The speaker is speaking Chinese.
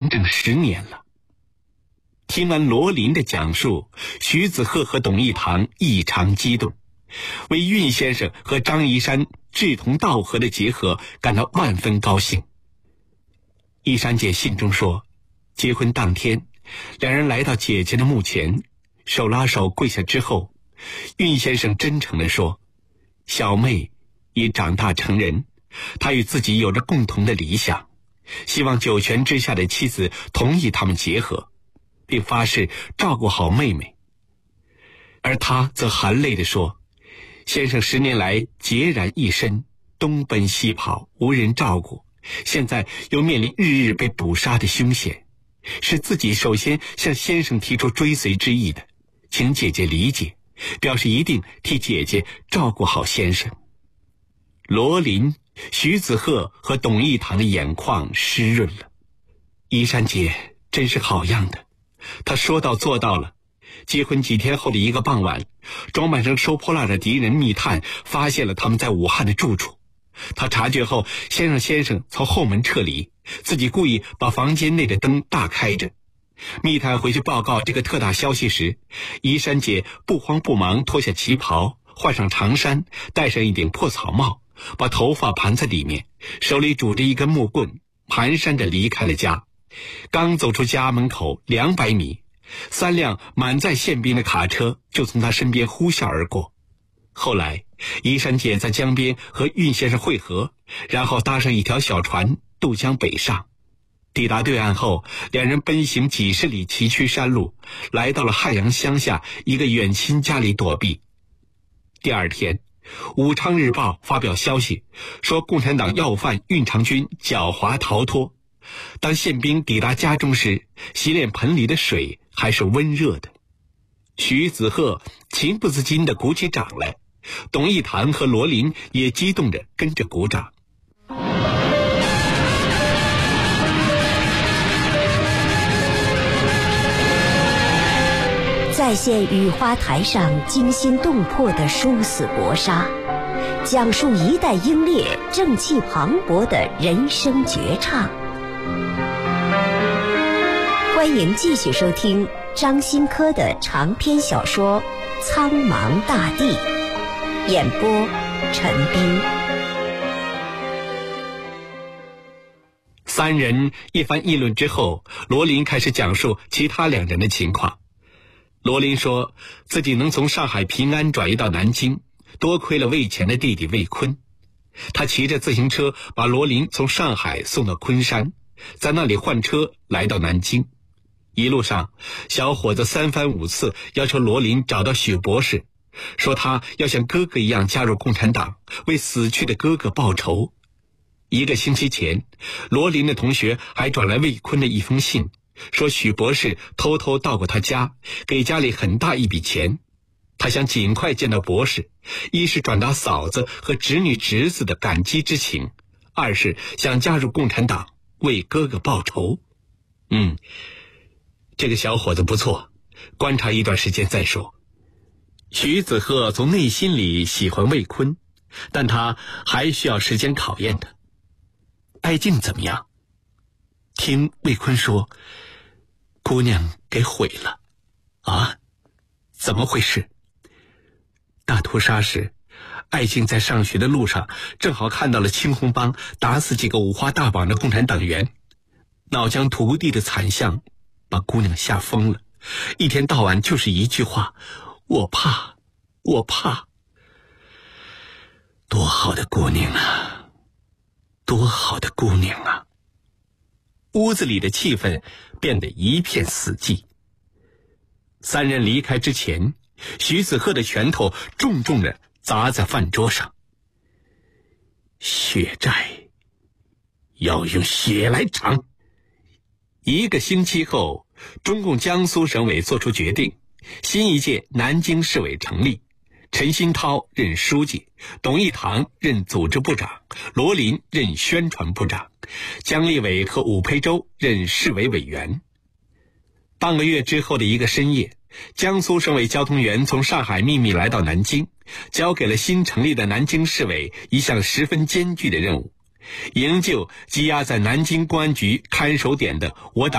整10年了。听完罗琳的讲述，徐子鹤和董一堂异常激动，为运先生和张一山志同道合的结合感到万分高兴。一山姐信中说，结婚当天，两人来到姐姐的墓前，手拉手跪下之后，运先生真诚地说，小妹已长大成人，她与自己有着共同的理想，希望九泉之下的妻子同意他们结合，并发誓照顾好妹妹。而他则含泪地说，先生10年来孑然一身，东奔西跑，无人照顾，现在又面临日日被捕杀的凶险，是自己首先向先生提出追随之意的，请姐姐理解，表示一定替姐姐照顾好先生。罗琳、徐子鹤和董一堂的眼眶湿润了。一山姐真是好样的，她说到做到了。结婚几天后的一个傍晚，装扮成收破烂的敌人密探发现了他们在武汉的住处。他察觉后，先让先生从后门撤离，自己故意把房间内的灯大开着。密探回去报告这个特大消息时，宜山姐不慌不忙脱下旗袍，换上长衫，戴上一顶破草帽，把头发盘在里面，手里拄着一根木棍，蹒跚着离开了家。刚走出家门口200米，3辆满载宪兵的卡车就从他身边呼啸而过。后来宜山姐在江边和运先生会合，然后搭上一条小船渡江北上。抵达对岸后，两人奔行几十里崎岖山路，来到了汉阳乡下一个远亲家里躲避。第二天，武昌日报发表消息说，共产党要犯运长军狡猾逃脱。当宪兵抵达家中时，洗脸盆里的水还是温热的。徐子鹤情不自禁地鼓起掌来，董一堂和罗琳也激动着跟着鼓掌。 再现雨花台上惊心动魄的殊死搏杀，讲述一代英烈正气磅礴的人生绝唱。欢迎继续收听张新科的长篇小说《苍茫大地》，演播陈斌。 3人一番议论之后，罗琳开始讲述其他2人的情况。罗琳说自己能从上海平安转移到南京，多亏了魏乾的弟弟魏坤。他骑着自行车把罗琳从上海送到昆山，在那里换车来到南京。一路上，小伙子3番5次要求罗琳找到许博士，说他要像哥哥一样加入共产党，为死去的哥哥报仇。1个星期前，罗琳的同学还转来魏坤的一封信，说许博士偷偷到过他家，给家里很大一笔钱。他想尽快见到博士，一是转达嫂子和侄女侄子的感激之情，二是想加入共产党，为哥哥报仇。这个小伙子不错，观察一段时间再说。徐子鹤从内心里喜欢魏坤，但他还需要时间考验他。艾静怎么样？听魏坤说，姑娘给毁了。啊？怎么回事？大屠杀时，艾静在上学的路上正好看到了青红帮打死几个五花大绑的共产党员，脑浆涂地的惨象把姑娘吓疯了，一天到晚就是一句话，我怕，我怕。多好的姑娘啊，多好的姑娘啊。屋子里的气氛变得一片死寂。3人离开之前，徐子鹤的拳头重重地砸在饭桌上。血债要用血来偿。1个星期后，中共江苏省委作出决定，新一届南京市委成立，陈新涛任书记，董一堂任组织部长，罗琳任宣传部长，姜立伟和武培洲任市委委员。半个月之后的一个深夜，江苏省委交通员从上海秘密来到南京，交给了新成立的南京市委一项十分艰巨的任务，营救积压在南京公安局看守点的我党